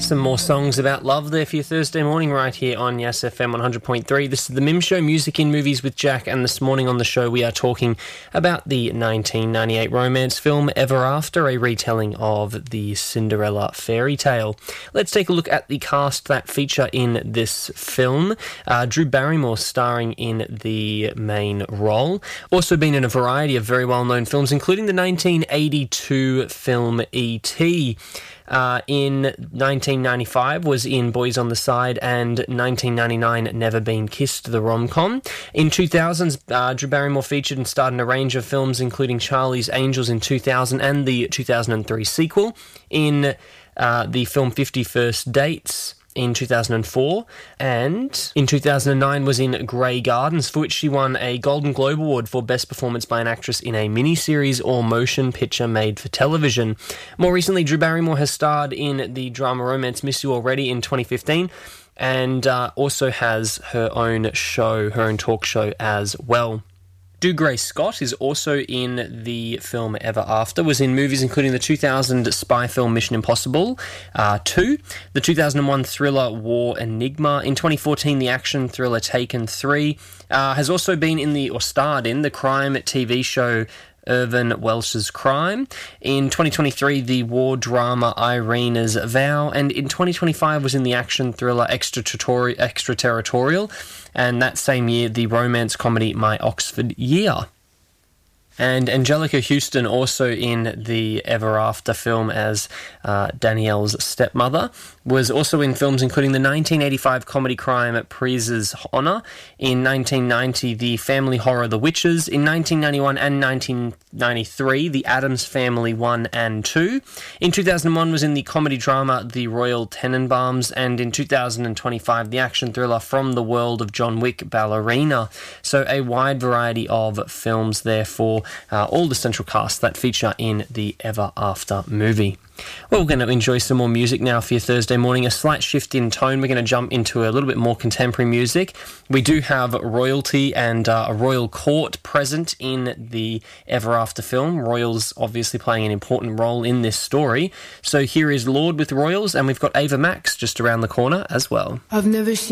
Some more songs about love there for your Thursday morning right here on Yes FM 100.3. This is the Mim Show, Music in Movies with Jack, and this morning on the show we are talking about the 1998 romance film Ever After, a retelling of the Cinderella fairy tale. Let's take a look at the cast that feature in this film. Drew Barrymore starring in the main role. Also been in a variety of very well-known films, including the 1982 film E.T., in 1995 was in Boys on the Side, and 1999 Never Been Kissed, the rom-com. In 2000s, Drew Barrymore featured and starred in a range of films, including Charlie's Angels in 2000 and the 2003 sequel, in the film 50 First Dates in 2004, and in 2009 was in Grey Gardens, for which she won a Golden Globe Award for Best Performance by an Actress in a Miniseries or Motion Picture Made for Television. More recently, Drew Barrymore has starred in the drama romance Miss You Already in 2015, and also has her own show, her own talk show as well. Dougray Scott is also in the film Ever After, was in movies including the 2000 spy film Mission Impossible 2, the 2001 thriller War Enigma, in 2014 the action thriller Taken 3, has also been in starred in the crime TV show Irvin Welsh's Crime, in 2023 the war drama Irina's Vow, and in 2025 was in the action thriller Extraterritorial, and that same year the romance comedy My Oxford Year. And Angelica Houston also in the Ever After film as Danielle's stepmother, was also in films including the 1985 comedy crime Prise's Honor, in 1990 the family horror The Witches, in 1991 and 1993 The Addams Family 1 and 2, in 2001 was in the comedy drama The Royal Tenenbaums, and in 2025 the action thriller From the World of John Wick Ballerina. So a wide variety of films there for all the central cast that feature in the Ever After movie. Well, we're going to enjoy some more music now for your Thursday morning. A slight shift in tone. We're going to jump into a little bit more contemporary music. We do have royalty and a royal court present in the Ever After film. Royals obviously playing an important role in this story. So here is Lord with Royals, and we've got Ava Max just around the corner as well. I've never seen